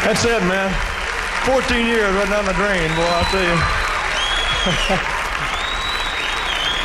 That's it, man. 14 years right down the drain, boy, I'll tell you.